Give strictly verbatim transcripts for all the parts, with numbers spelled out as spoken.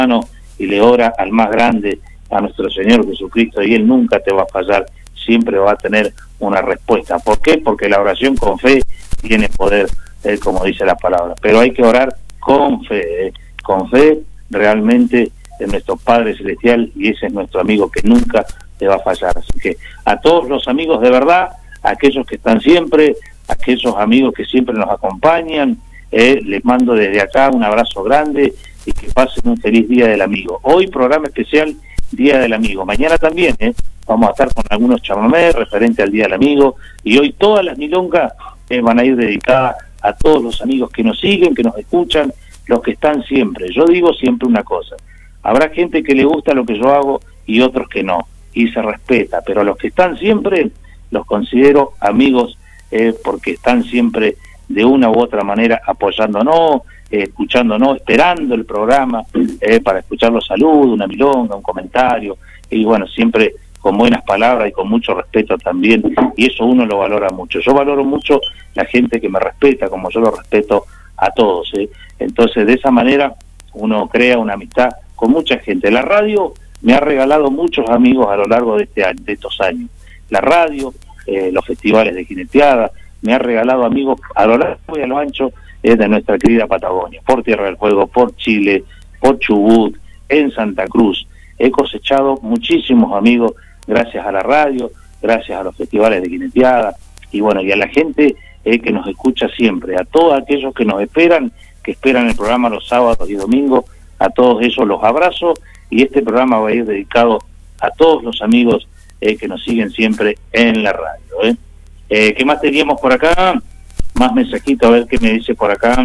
mano y le ora al más grande, a nuestro Señor Jesucristo, y Él nunca te va a fallar, siempre va a tener una respuesta. ¿Por qué? Porque la oración con fe tiene poder, eh, como dice la palabra. Pero hay que orar con fe, eh, con fe realmente en nuestro Padre Celestial, y ese es nuestro amigo que nunca te va a fallar. Así que a todos los amigos de verdad, a aquellos que están siempre, a aquellos amigos que siempre nos acompañan, eh, les mando desde acá un abrazo grande y que pasen un feliz Día del Amigo. Hoy programa especial Día del Amigo. Mañana también, ¿eh? Vamos a estar con algunos chamamés referente al Día del Amigo, y hoy todas las milongas eh, van a ir dedicadas a todos los amigos que nos siguen, que nos escuchan, los que están siempre. Yo digo siempre una cosa: habrá gente que le gusta lo que yo hago y otros que no, y se respeta, pero a los que están siempre los considero amigos, eh, porque están siempre de una u otra manera apoyándonos, eh, escuchándonos, esperando el programa eh, para escuchar los saludos, una milonga, un comentario, y bueno, siempre con buenas palabras y con mucho respeto también, y eso uno lo valora mucho. Yo valoro mucho la gente que me respeta, como yo lo respeto a todos, ¿eh? Entonces, de esa manera uno crea una amistad con mucha gente. La radio me ha regalado muchos amigos a lo largo de, este año, de estos años. La radio, eh, los festivales de jineteada, me ha regalado amigos a lo largo y a lo ancho eh, de nuestra querida Patagonia, por Tierra del Fuego, por Chile, por Chubut, en Santa Cruz. He cosechado muchísimos amigos gracias a la radio, gracias a los festivales de jineteada, y bueno, y a la gente eh, que nos escucha siempre, a todos aquellos que nos esperan, que esperan el programa los sábados y domingos, a todos ellos los abrazo, y este programa va a ir dedicado a todos los amigos eh, que nos siguen siempre en la radio. ¿eh? Eh, ¿Qué más teníamos por acá? Más mensajitos, a ver qué me dice por acá.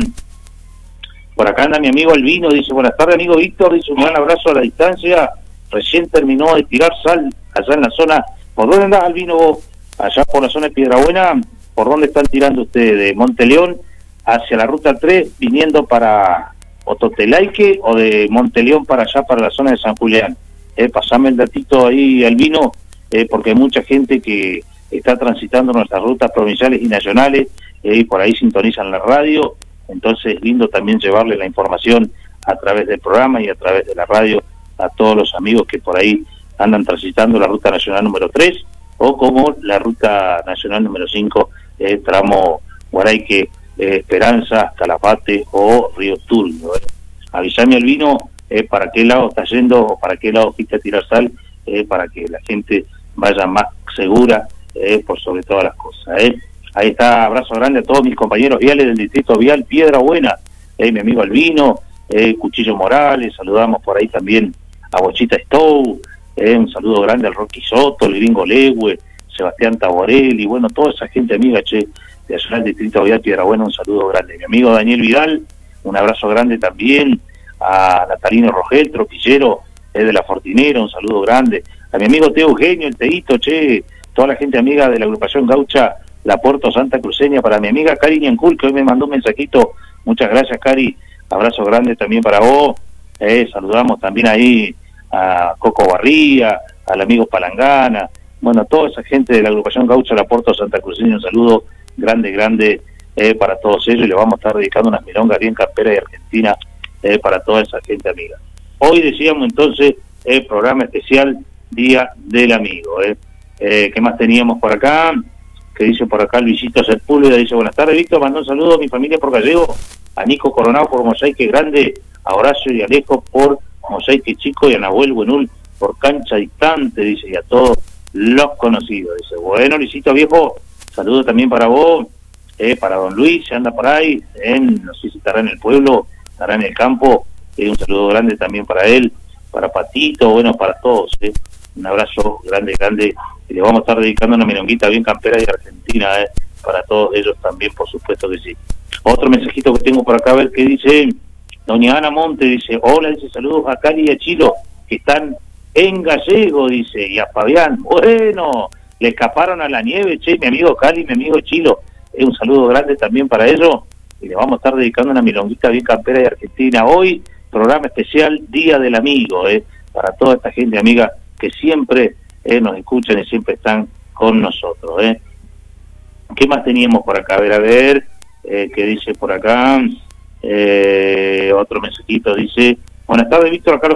Por acá anda mi amigo Albino, dice: buenas tardes, amigo Víctor, dice, un gran abrazo a la distancia, recién terminó de tirar sal allá en la zona. ¿Por dónde andás, Albino, vos? Allá por la zona de Piedrabuena. ¿Por dónde están tirando ustedes? ¿De Monteleón hacia la ruta tres, viniendo para Ototelaique, o de Monteleón para allá, para la zona de San Julián? Eh, pasame el datito ahí, Albino, eh, porque hay mucha gente que está transitando nuestras rutas provinciales y nacionales, eh, y por ahí sintonizan la radio. Entonces es lindo también llevarle la información a través del programa y a través de la radio a todos los amigos que por ahí andan transitando la ruta nacional número tres, o como la ruta nacional número cinco, eh, tramo Guaraique, eh, Esperanza, Calafate o Río Turbio. ¿eh? Avisame, Albino, eh, para qué lado está yendo o para qué lado fuiste a tirar sal, eh, para que la gente vaya más segura, eh, por sobre todas las cosas. ¿eh? Ahí está, abrazo grande a todos mis compañeros viales del distrito vial Piedrabuena, eh, mi amigo Albino, eh, Cuchillo Morales, saludamos por ahí también a Bochita Stow, eh, un saludo grande al Rocky Soto, el Gringo Legue, Sebastián Taborelli, bueno, toda esa gente amiga, che, de allá del distrito vial Piedrabuena, un saludo grande. Mi amigo Daniel Vidal, un abrazo grande también, a Natalino Rogel, tropillero, eh, de la Fortinera, un saludo grande, a mi amigo Teo Eugenio, el Teito, che, toda la gente amiga de la agrupación Gaucha La Puerto Santa Cruceña, para mi amiga Cari Niancul, que hoy me mandó un mensajito, muchas gracias, Cari, abrazo grande también para vos. Eh, saludamos también ahí a Coco Barría, al amigo Palangana, bueno, toda esa gente de la agrupación Gaucha La Puerto Santa Cruceña, un saludo grande, grande eh, para todos ellos, y le vamos a estar dedicando unas milongas bien camperas de Argentina eh, para toda esa gente amiga. Hoy decíamos entonces el eh, programa especial Día del Amigo. Eh. Eh, ¿Qué más teníamos por acá? Que dice por acá Luisito Sepúlveda, dice: buenas tardes, Víctor, mandó un saludo a mi familia por Gallego, a Nico Coronado por Mosaique Grande, a Horacio y Alejo por Mosaique Chico, y a Nahuel Buenul por Cancha Distante, dice, y a todos los conocidos. Dice: bueno, Luisito viejo, saludo también para vos, eh, para don Luis, se anda por ahí, eh, no sé si estará en el pueblo, estará en el campo, eh, un saludo grande también para él, para Patito, bueno, para todos, eh. Un abrazo grande, grande, y le vamos a estar dedicando una milonguita bien campera de Argentina, eh, para todos ellos también, por supuesto que sí. Otro mensajito que tengo por acá, a ver qué dice doña Ana Monte, dice: hola, dice, saludos a Cali y a Chilo, que están en Gallego, dice, y a Fabián, bueno, le escaparon a la nieve, che, mi amigo Cali, mi amigo Chilo, eh, un saludo grande también para ellos, y le vamos a estar dedicando una milonguita bien campera de Argentina. Hoy, programa especial Día del Amigo, eh, para toda esta gente amiga que siempre eh, nos escuchan y siempre están con nosotros. Eh. ¿Qué más teníamos por acá? A ver, a ver, eh, ¿qué dice por acá? Eh, otro mensajito dice: Buenas tardes, Víctor. Acá